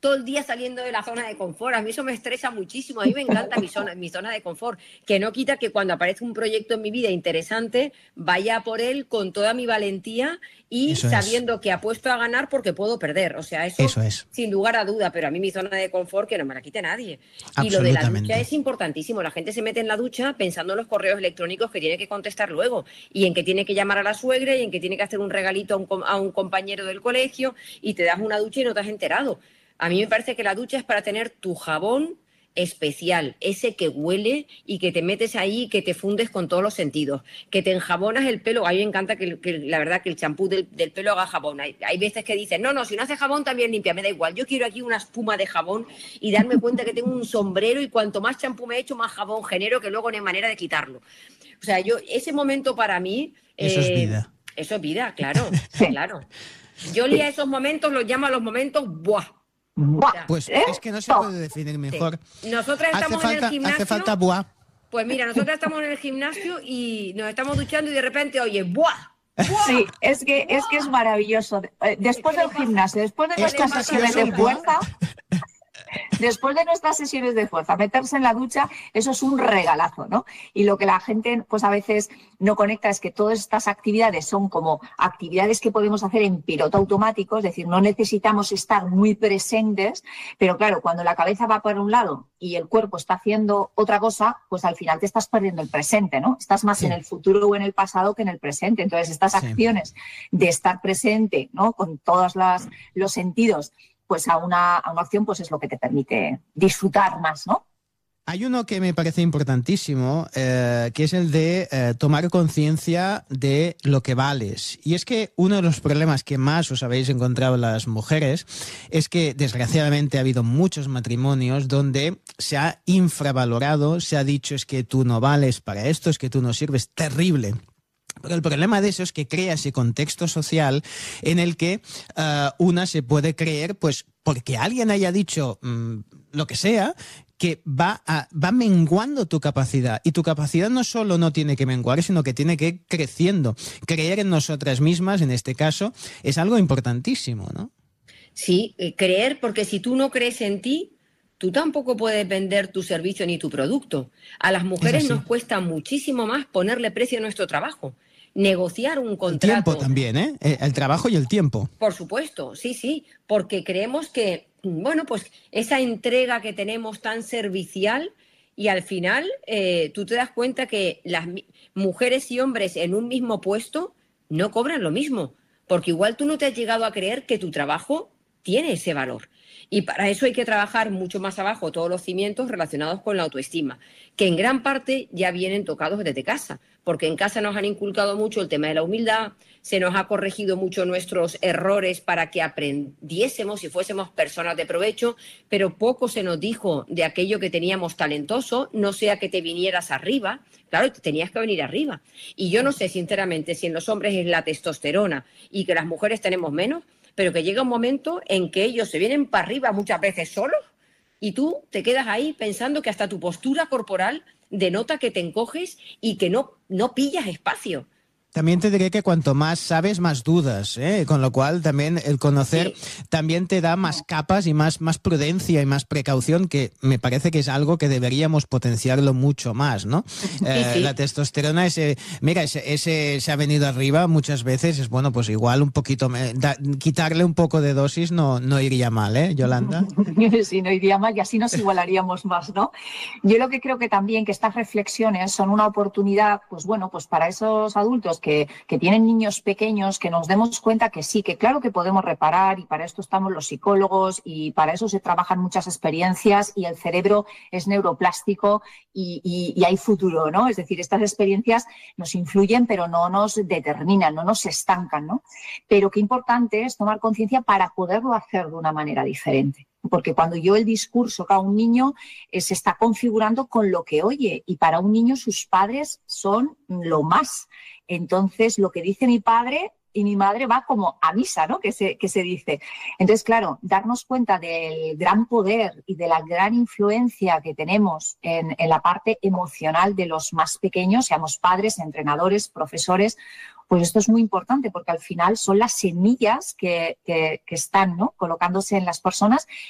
todo el día saliendo de la zona de confort. A mí eso me estresa muchísimo. A mí me encanta mi zona de confort, que no quita que cuando aparezca un proyecto en mi vida interesante, vaya por él con toda mi valentía y Eso sabiendo que apuesto a ganar porque puedo perder. O sea, eso es, sin lugar a duda, pero a mí mi zona de confort que no me la quite nadie. Y lo de la ducha absolutamente. es importantísimo. La gente se mete en la ducha pensando en los correos electrónicos que tiene que contestar luego y en que tiene que llamar a la suegra y en que tiene que hacer un regalito a un compañero del colegio y te das una ducha y no te has enterado. A mí me parece que la ducha es para tener tu jabón especial, ese que huele y que te metes ahí y que te fundes con todos los sentidos, que te enjabonas el pelo. A mí me encanta que la verdad que el champú del pelo haga jabón. Hay veces que dicen, no, si no hace jabón también limpia, me da igual, yo quiero aquí una espuma de jabón y darme cuenta que tengo un sombrero y cuanto más champú me echo, más jabón genero, que luego no hay manera de quitarlo. O sea, ese momento para mí, Eso es vida. eso es vida, claro, Sí. claro. Yo a esos momentos los llamo a los momentos, ¡buah! Buah, Pues es que no se puede definir mejor. Sí. Nosotras estamos en el gimnasio. Hace falta buah. Pues mira, nosotras estamos en el gimnasio y nos estamos duchando y de repente, oye, ¡buah! ¡Buah! sí, es que es maravilloso. Después del gimnasio, después de nuestras sesiones de fuerza, meterse en la ducha, eso es un regalazo, ¿no? Y lo que la gente, pues a veces no conecta es que todas estas actividades son como actividades que podemos hacer en piloto automático, es decir, no necesitamos estar muy presentes, pero claro, cuando la cabeza va por un lado y el cuerpo está haciendo otra cosa, pues al final te estás perdiendo el presente, ¿no? Estás más en el futuro o en el pasado que en el presente. Entonces, estas acciones de estar presente, ¿no? Con todos los sentidos, pues a una acción, pues es lo que te permite disfrutar más, ¿no? Hay uno que me parece importantísimo, que es el de tomar conciencia de lo que vales. Y es que uno de los problemas que más os habéis encontrado las mujeres es que desgraciadamente ha habido muchos matrimonios donde se ha infravalorado, se ha dicho es que tú no vales para esto, es que tú no sirves, terrible. Pero el problema de eso es que crea ese contexto social en el que una se puede creer, pues porque alguien haya dicho lo que sea, que va menguando tu capacidad. Y tu capacidad no solo no tiene que menguar, sino que tiene que ir creciendo. Creer en nosotras mismas, en este caso, es algo importantísimo, ¿no? Sí, creer, porque si tú no crees en ti, tú tampoco puedes vender tu servicio ni tu producto. A las mujeres nos cuesta muchísimo más ponerle precio a nuestro trabajo, negociar un contrato. El tiempo también, ¿eh? El trabajo y el tiempo. Por supuesto, sí, porque creemos que, bueno, pues esa entrega que tenemos tan servicial y al final tú te das cuenta que las mujeres y hombres en un mismo puesto no cobran lo mismo, porque igual tú no te has llegado a creer que tu trabajo tiene ese valor. Y para eso hay que trabajar mucho más abajo todos los cimientos relacionados con la autoestima, que en gran parte ya vienen tocados desde casa, porque en casa nos han inculcado mucho el tema de la humildad, se nos ha corregido mucho nuestros errores para que aprendiésemos y fuésemos personas de provecho, pero poco se nos dijo de aquello que teníamos talentoso, no sea que te vinieras arriba, claro, te tenías que venir arriba. Y yo no sé, sinceramente, si en los hombres es la testosterona y que las mujeres tenemos menos, pero que llega un momento en que ellos se vienen para arriba muchas veces solos y tú te quedas ahí pensando que hasta tu postura corporal denota que te encoges y que no pillas espacio. También te diré que cuanto más sabes, más dudas, ¿eh? Con lo cual también el conocer también te da más capas y más prudencia y más precaución, que me parece que es algo que deberíamos potenciarlo mucho más, ¿no? La testosterona, ese se ha venido arriba muchas veces, es bueno, pues igual un poquito, quitarle un poco de dosis no iría mal, ¿eh, Yolanda? Sí, no iría mal y así nos igualaríamos más, ¿no? Yo lo que creo que también que estas reflexiones son una oportunidad, pues bueno, pues para esos adultos que tienen niños pequeños, que nos demos cuenta que sí, que claro que podemos reparar y para esto estamos los psicólogos y para eso se trabajan muchas experiencias y el cerebro es neuroplástico y hay futuro, ¿no? Es decir, estas experiencias nos influyen pero no nos determinan, no nos estancan, ¿no? Pero qué importante es tomar conciencia para poderlo hacer de una manera diferente. Porque cuando yo el discurso que a un niño se está configurando con lo que oye y para un niño sus padres son lo más. Entonces, lo que dice mi padre y mi madre va como a misa, ¿no? Que se dice. Entonces, claro, darnos cuenta del gran poder y de la gran influencia que tenemos en la parte emocional de los más pequeños, seamos padres, entrenadores, profesores, pues esto es muy importante porque al final son las semillas que están, ¿no?, colocándose en las personas